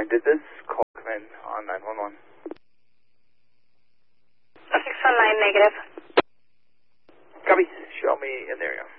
did this. Call come in on 911. 619 negative. Copy. Show me in the area.